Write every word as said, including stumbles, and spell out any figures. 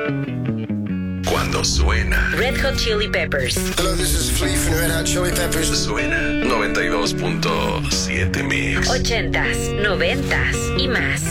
Cuando suena Red Hot Chili Peppers. Hello, this is Flea from Red Hot Chili Peppers. Suena noventa y dos punto siete Mix. Ochentas, noventas y más.